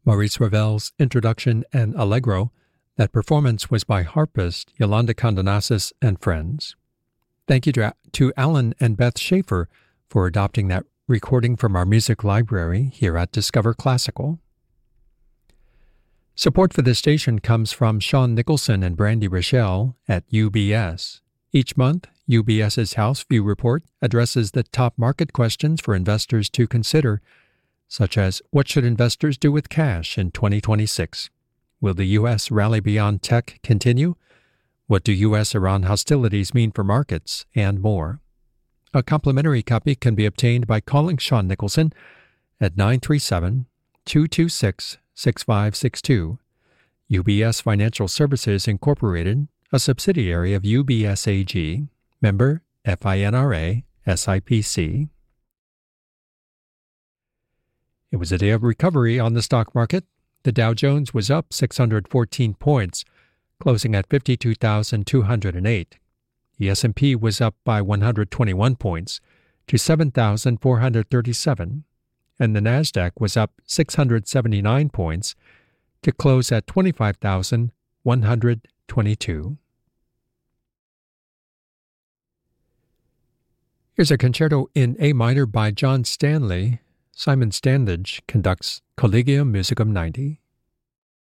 Maurice Ravel's Introduction and Allegro. That performance was by harpist Yolanda Condonasis and friends. Thank you to Alan and Beth Schaefer for adopting that recording from our music library here at Discover Classical. Support for this station comes from Sean Nicholson and Brandy Rochelle at UBS. Each month, UBS's House View Report addresses the top market questions for investors to consider, such as what should investors do with cash in 2026? Will the U.S. rally beyond tech continue? What do U.S.-Iran hostilities mean for markets? And more. A complimentary copy can be obtained by calling Sean Nicholson at 937-226-6562. UBS Financial Services Incorporated, a subsidiary of UBS AG, member FINRA, SIPC. It was a day of recovery on the stock market. The Dow Jones was up 614 points, closing at 52,208. The S&P was up by 121 points to 7,437, and the Nasdaq was up 679 points to close at 25,122. Here's a concerto in A minor by John Stanley. Simon Standage conducts Collegium Musicum 90.